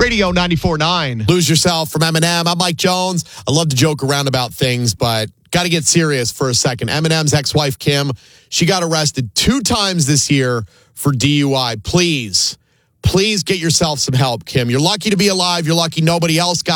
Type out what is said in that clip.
Radio 94.9. Lose Yourself from Eminem. I'm Mike Jones. I love to joke around about things, but got to get serious for a second. Eminem's ex-wife, Kim, she got arrested 2 times this year for DUI. Please get yourself some help, Kim. You're lucky to be alive. You're lucky nobody else got